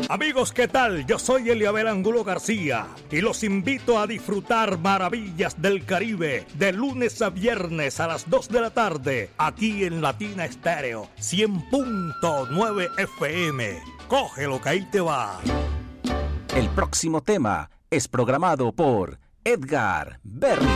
Amigos, ¿qué tal? Yo soy Eliabel Angulo García y los invito a disfrutar Maravillas del Caribe de lunes a viernes a las 2 de la tarde aquí en Latina Estéreo 100.9 FM. Coge lo que ahí te va. El próximo tema es programado por Edgar Berry.